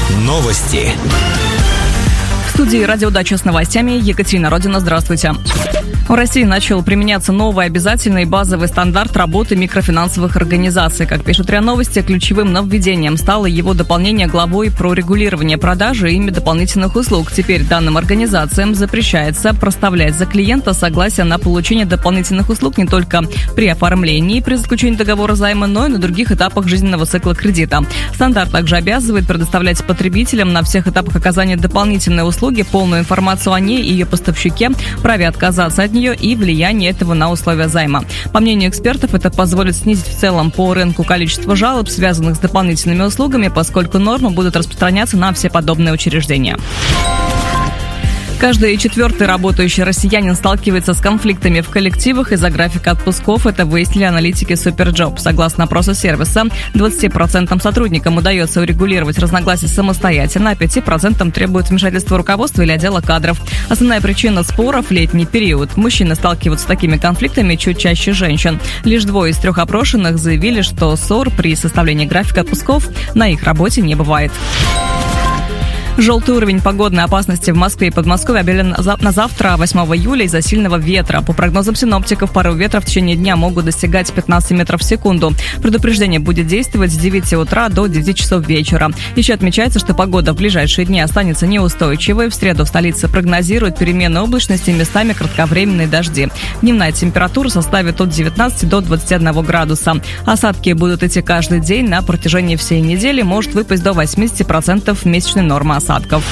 Новости. В студии «Радио Дача» с новостями Екатерина Родина. Здравствуйте. В России начал применяться новый обязательный базовый стандарт работы микрофинансовых организаций. Как пишут РИА Новости, ключевым нововведением стало его дополнение главой про регулирование продажи ими дополнительных услуг. Теперь данным организациям запрещается проставлять за клиента согласие на получение дополнительных услуг не только при оформлении, при заключении договора займа, но и на других этапах жизненного цикла кредита. Стандарт также обязывает предоставлять потребителям на всех этапах оказания дополнительной услуги полную информацию о ней и ее поставщике, праве отказаться от нее и влияние этого на условия займа. По мнению экспертов, это позволит снизить в целом по рынку количество жалоб, связанных с дополнительными услугами, поскольку нормы будут распространяться на все подобные учреждения. Каждый четвертый работающий россиянин сталкивается с конфликтами в коллективах из-за графика отпусков. Это выяснили аналитики Суперджоп. Согласно опросу сервиса, 20% сотрудникам удается урегулировать разногласия самостоятельно, а 5% требуют вмешательства руководства или отдела кадров. Основная причина споров – летний период. Мужчины сталкиваются с такими конфликтами чуть чаще женщин. Лишь 2 из 3 опрошенных заявили, что ссор при составлении графика отпусков на их работе не бывает. Желтый уровень погодной опасности в Москве и Подмосковье объявлен на завтра, 8 июля, из-за сильного ветра. По прогнозам синоптиков, порывы ветра в течение дня могут достигать 15 метров в секунду. Предупреждение будет действовать с 9 утра до 9 часов вечера. Еще отмечается, что погода в ближайшие дни останется неустойчивой. В среду в столице прогнозируют перемены облачности и местами кратковременные дожди. Дневная температура составит от 19 до 21 градуса. Осадки будут идти каждый день на протяжении всей недели. Может выпасть до 80% месячной нормы осадков.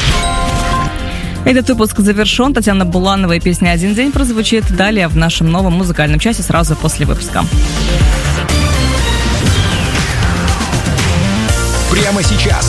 Этот выпуск завершен. Татьяна Буланова и песня «Один день» прозвучит далее в нашем новом музыкальном часе сразу после выпуска. Прямо сейчас